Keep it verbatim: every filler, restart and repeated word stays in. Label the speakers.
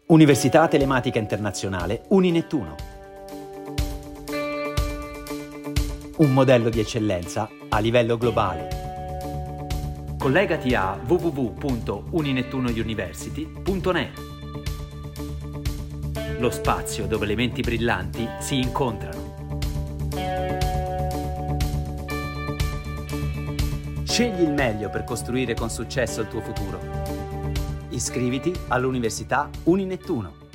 Speaker 1: Università Telematica Internazionale Uninettuno. Un modello di eccellenza a livello globale. Collegati a w w w punto uninettunouniversity punto net. Lo spazio dove le menti brillanti si incontrano. Scegli il meglio per costruire con successo il tuo futuro. Iscriviti all'Università Uninettuno.